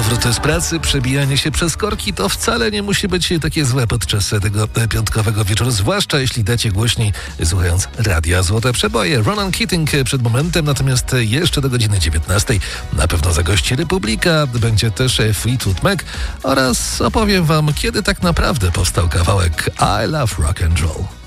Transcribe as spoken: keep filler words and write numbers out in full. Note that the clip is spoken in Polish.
Powrót z pracy, przebijanie się przez korki to wcale nie musi być takie złe podczas tego piątkowego wieczoru, zwłaszcza jeśli dacie głośniej, słuchając Radia Złote Przeboje. Ronan Keating przed momentem, natomiast jeszcze do godziny dziewiętnastej na pewno zagości Republika, będzie też Fleetwood Mac oraz opowiem wam, kiedy tak naprawdę powstał kawałek I Love Rock and Roll.